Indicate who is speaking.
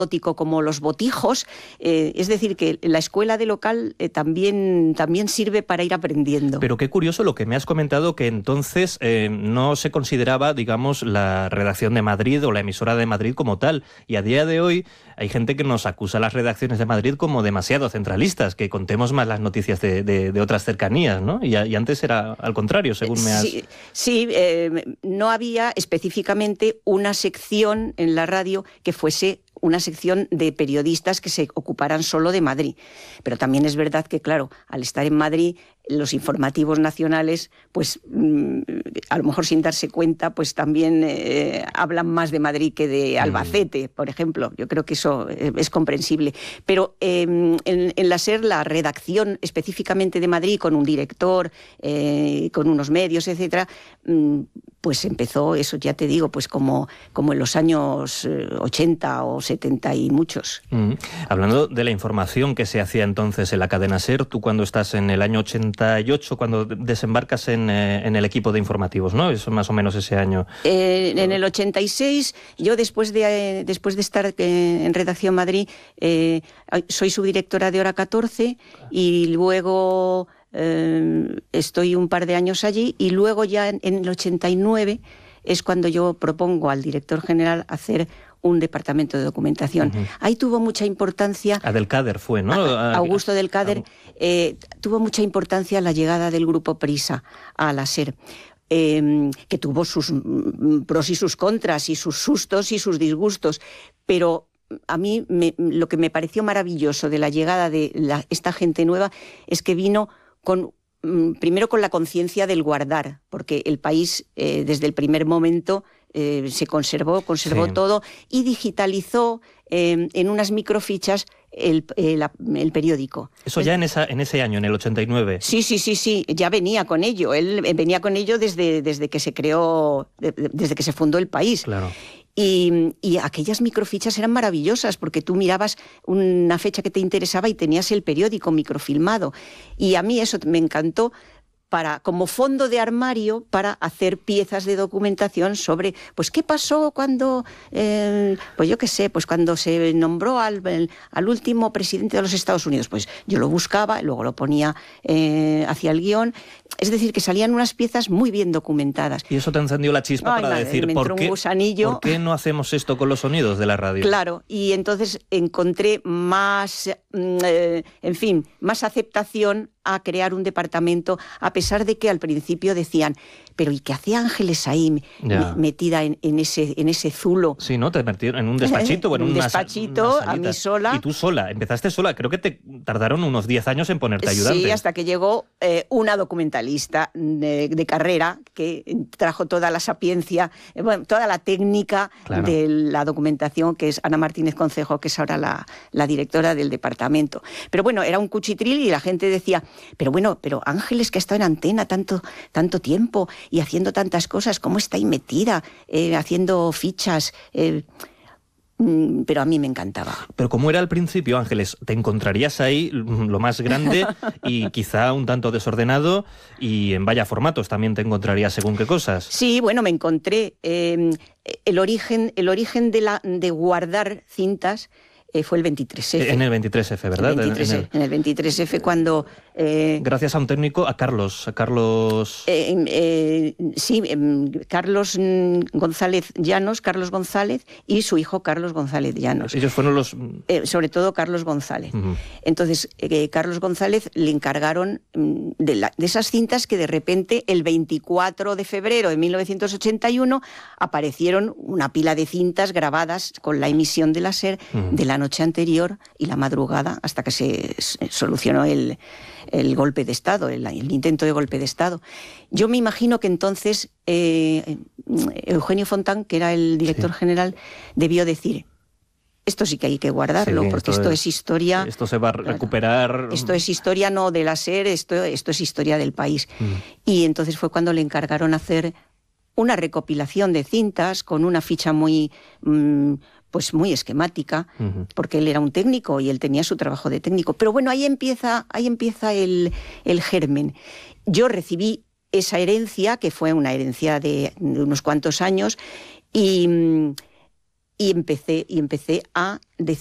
Speaker 1: como los botijos, es decir, que la escuela de local también sirve para ir aprendiendo.
Speaker 2: Pero qué curioso lo que me has comentado, que entonces no se consideraba, digamos, la redacción de Madrid o la emisora de Madrid como tal, y a día de hoy hay gente que nos acusa a las redacciones de Madrid como demasiado centralistas, que contemos más las noticias de otras cercanías, ¿no? Y antes era al contrario, según me has...
Speaker 1: Sí, no había específicamente una sección en la radio que fuese una sección de periodistas que se ocuparan solo de Madrid. Pero también es verdad que, claro, al estar en Madrid, los informativos nacionales, pues a lo mejor sin darse cuenta, pues también hablan más de Madrid que de Albacete, por ejemplo. Yo creo que eso es comprensible. Pero en la SER, la redacción específicamente de Madrid, con un director, con unos medios, etcétera, pues empezó, eso ya te digo, pues como en los años 80 o 70 y muchos.
Speaker 2: Hablando de la información que se hacía entonces en la cadena SER, tú cuando estás en el año 88, cuando desembarcas en el equipo de informativos, ¿no? Es más o menos ese año.
Speaker 1: En el 86, yo después de estar en Redacción Madrid, soy subdirectora de Hora 14 y luego... estoy un par de años allí y luego ya en el 89 es cuando yo propongo al director general hacer un departamento de documentación. Ahí tuvo mucha importancia...
Speaker 2: Adelkader fue, ¿no?
Speaker 1: Augusto Adelkader. Tuvo mucha importancia la llegada del grupo Prisa a la SER. Que tuvo sus pros y sus contras y sus sustos y sus disgustos, pero a mí lo que me pareció maravilloso de la llegada de esta gente nueva es que vino primero con la conciencia del guardar, porque el país desde el primer momento se conservó sí. Todo y digitalizó en unas microfichas el periódico.
Speaker 2: Eso ya en ese año, en el 89.
Speaker 1: Sí, ya venía con ello. Él venía con ello desde que se creó, desde que se fundó el país.
Speaker 2: Claro.
Speaker 1: Y aquellas microfichas eran maravillosas porque tú mirabas una fecha que te interesaba y tenías el periódico microfilmado. Y a mí eso me encantó como fondo de armario para hacer piezas de documentación sobre, pues, qué pasó cuando, pues yo qué sé, pues cuando se nombró al último presidente de los Estados Unidos. Pues yo lo buscaba, luego lo ponía hacia el guión. Es decir, que salían unas piezas muy bien documentadas.
Speaker 2: Y eso te encendió la chispa para decir, ¿por qué no hacemos esto con los sonidos de la radio?
Speaker 1: Claro, y entonces encontré más, más aceptación a crear un departamento, a pesar de que al principio decían, pero ¿y qué hacía Ángeles ahí metida en ese zulo?
Speaker 2: Sí, ¿no? Te metieron en un despachito o en
Speaker 1: un despachito, a mí sola.
Speaker 2: Y tú sola, empezaste sola. Creo que te tardaron unos 10 años en ponerte ayudante.
Speaker 1: Sí, hasta que llegó una documentalista de carrera que trajo toda la sapiencia, toda la técnica de la documentación, que es Ana Martínez Concejo, que es ahora la directora del departamento. Pero bueno, era un cuchitril y la gente decía, pero Ángeles, que ha estado en antena tanto tiempo y haciendo tantas cosas, ¿cómo está ahí metida? Haciendo fichas... pero a mí me encantaba.
Speaker 2: Pero como era al principio, Ángeles, te encontrarías ahí lo más grande y quizá un tanto desordenado, y en vaya formatos también te encontrarías según qué cosas.
Speaker 1: Sí, bueno, me encontré el origen de guardar cintas. Fue el 23F.
Speaker 2: En el 23F, ¿verdad?
Speaker 1: En el 23F cuando...
Speaker 2: gracias a un técnico, a Carlos.
Speaker 1: Carlos González Llanos, Carlos González, y su hijo Carlos González Llanos.
Speaker 2: Ellos fueron los...
Speaker 1: sobre todo Carlos González. Entonces, Carlos González le encargaron de esas cintas que de repente, el 24 de febrero de 1981, aparecieron una pila de cintas grabadas con la emisión de la SER de la noche anterior y la madrugada, hasta que se solucionó el golpe de Estado, el intento de golpe de Estado. Yo me imagino que entonces Eugenio Fontán, que era el director general, debió decir, esto sí que hay que guardarlo, porque esto es historia...
Speaker 2: Esto se va a recuperar...
Speaker 1: Esto es historia no de la SER, esto es historia del país. Y entonces fue cuando le encargaron hacer una recopilación de cintas con una ficha muy esquemática, porque él era un técnico y él tenía su trabajo de técnico. Pero bueno, ahí empieza el germen. Yo recibí esa herencia, que fue una herencia de unos cuantos años, y y empecé a